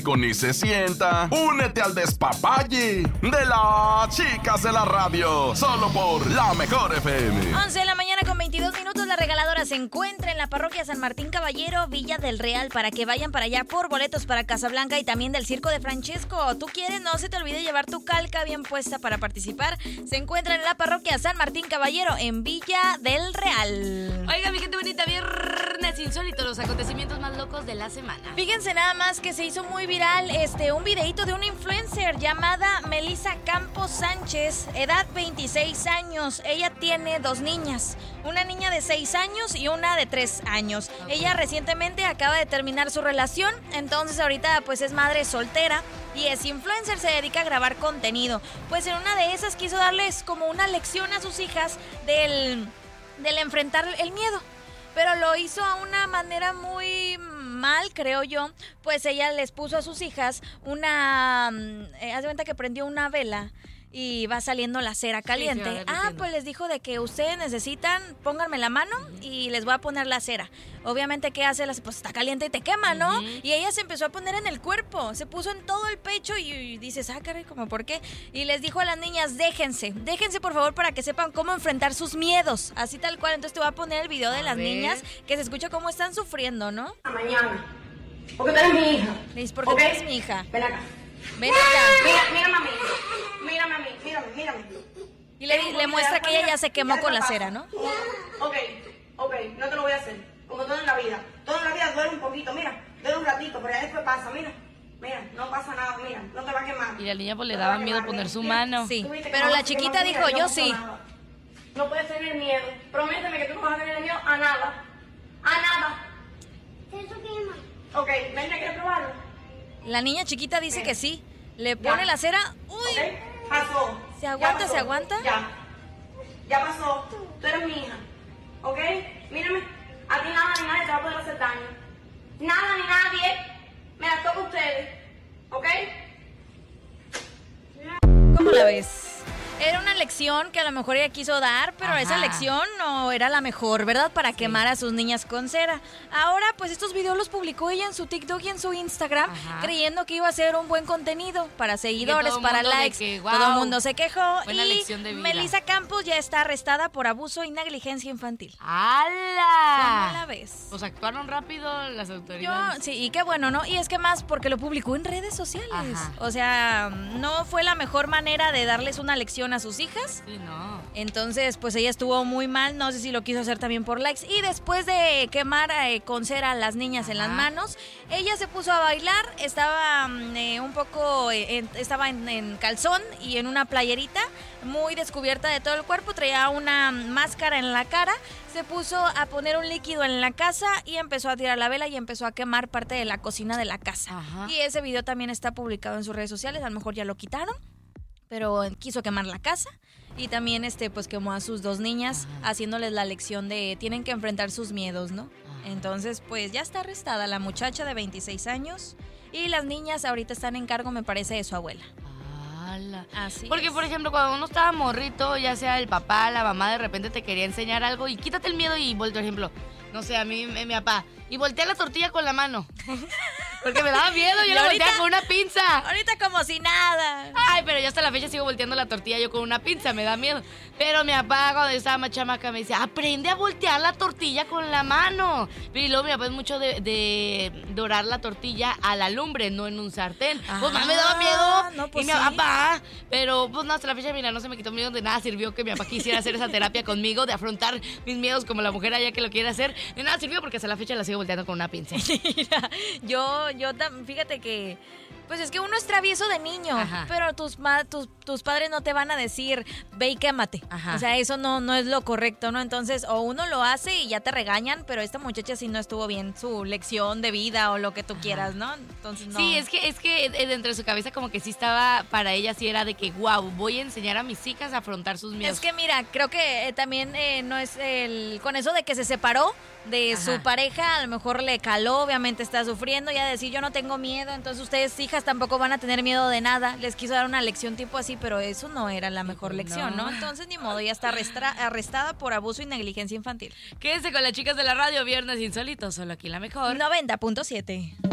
Ni se sienta. Únete al despapalle de las chicas de la radio, solo por La Mejor FM. 11 de la mañana con 22 minutos. La regaladora se encuentra en la parroquia San Martín Caballero, Villa del Real, para que vayan para allá por boletos para Casablanca y también del Circo de Francesco. ¿Tú quieres? No se te olvide llevar tu calca bien puesta para participar. Se encuentra en la parroquia San Martín Caballero, en Villa del Real. Oiga, mi gente bonita, viernes insólito, los acontecimientos más locos de la semana. Fíjense nada más que se hizo muy viral un videíto de una influencer llamada Melissa Campos Sánchez, edad 26 años. Ella tiene 2 niñas, una niña de 6 años y una de 3 años. Ella recientemente acaba de terminar su relación, entonces ahorita pues es madre soltera y es influencer, se dedica a grabar contenido. Pues en una de esas quiso darles como una lección a sus hijas del enfrentar el miedo, pero lo hizo a una manera muy mal, creo yo. Pues ella les puso a sus hijas haz de cuenta que prendió una vela y va saliendo la cera caliente. Sí, pues les dijo de que ustedes necesitan, pónganme la mano y les voy a poner la cera. Obviamente, ¿qué hace? Pues está caliente y te quema, ¿no? Y ella se empezó a poner en el cuerpo, se puso en todo el pecho y dices, caray, ¿cómo por qué? Y les dijo a las niñas, déjense por favor para que sepan cómo enfrentar sus miedos, así tal cual. Entonces te voy a poner el video de las niñas, que se escucha cómo están sufriendo, ¿no? Mañana, porque tú eres mi hija. Le dice, porque tú eres mi hija. Ven acá. Ven acá. Mírame a mí. Mírame. Y le muestra que ella ya se quemó con la cera, ¿no? Ok, no te lo voy a hacer. Como todo en la vida. Todo en la vida duele un poquito, mira. Duele un ratito, pero ya después pasa, mira, no pasa nada, mira, no te va a quemar. Y la niña pues le daba miedo poner su mano. Sí, pero la chiquita dijo, yo sí. No puedes tener miedo. Prométeme que tú no vas a tener miedo a nada. A nada. Ok, venga, ¿quieres probarlo? La niña chiquita dice que sí. Le pone la cera. ¡Uy! Okay. Pasó. ¿Se aguanta, se aguanta? Ya pasó. Tú eres mi hija. ¿Ok? Mírame. A ti nada ni nadie te va a poder hacer daño. Nada ni nadie. Me las toca a ustedes. ¿Ok? ¿Cómo la ves? Era una lección que a lo mejor ella quiso dar, pero esa lección no era la mejor, ¿verdad? Para quemar a sus niñas con cera. Ahora, pues estos videos los publicó ella en su TikTok y en su Instagram, creyendo que iba a ser un buen contenido para seguidores, para likes. Todo el mundo se quejó. Buena lección de vida. Melissa Campos ya está arrestada por abuso y negligencia infantil. ¡Hala! ¿Cómo la ves? Pues actuaron rápido las autoridades. Sí, y qué bueno, ¿no? Y es que más porque lo publicó en redes sociales. O sea, no fue la mejor manera de darles una lección a sus hijas. Sí, no. Entonces, pues ella estuvo muy mal, no sé si lo quiso hacer también por likes. Y después de quemar con cera a las niñas en las manos, ella se puso a bailar, estaba estaba en calzón y en una playerita, muy descubierta de todo el cuerpo, traía una máscara en la cara, se puso a poner un líquido en la casa y empezó a tirar la vela y empezó a quemar parte de la cocina de la casa. Y ese video también está publicado en sus redes sociales, a lo mejor ya lo quitaron, pero quiso quemar la casa y también pues quemó a sus 2 niñas, haciéndoles la lección de tienen que enfrentar sus miedos, ¿no? Entonces, pues ya está arrestada la muchacha de 26 años y las niñas ahorita están en cargo, me parece, de su abuela. Así Porque, es. por ejemplo, cuando uno estaba morrito, ya sea el papá, la mamá, de repente te quería enseñar algo y quítate el miedo y voltea, por ejemplo, no sé, a mí, mi papá, y voltea la tortilla con la mano. Porque me daba miedo, yo la volteaba con una pinza. Ahorita como si nada. Ay, pero yo hasta la fecha sigo volteando la tortilla yo con una pinza, me da miedo. Pero mi papá, cuando yo estaba más chamaca, me decía, aprende a voltear la tortilla con la mano. Y luego mi papá es mucho de dorar la tortilla a la lumbre, no en un sartén. Pues más me daba miedo. No, pues y mi papá, pero pues no, hasta la fecha, mira, no se me quitó miedo, de nada sirvió que mi papá quisiera hacer esa terapia conmigo, de afrontar mis miedos como la mujer allá que lo quiere hacer. De nada sirvió porque hasta la fecha la sigo volteando con una pinza. Mira, fíjate que pues es que uno es travieso de niño, pero tus padres no te van a decir, ve y quémate. O sea, eso no es lo correcto, ¿no? Entonces, o uno lo hace y ya te regañan, pero esta muchacha sí no estuvo bien su lección de vida o lo que tú quieras, ¿no? Entonces, no. Sí, es que dentro de su cabeza como que sí estaba, para ella sí era de que, wow, voy a enseñar a mis hijas a afrontar sus miedos. Es que mira, creo que también no es con eso de que se separó de su pareja, a lo mejor le caló, obviamente está sufriendo, ya decir yo no tengo miedo, entonces ustedes hijas tampoco van a tener miedo de nada, les quiso dar una lección tipo así, pero eso no era la mejor lección, ¿no? Entonces ni modo, ya está arrestada por abuso y negligencia infantil. Quédense con las chicas de la radio, Viernes Insólito, solo aquí La Mejor. 90.7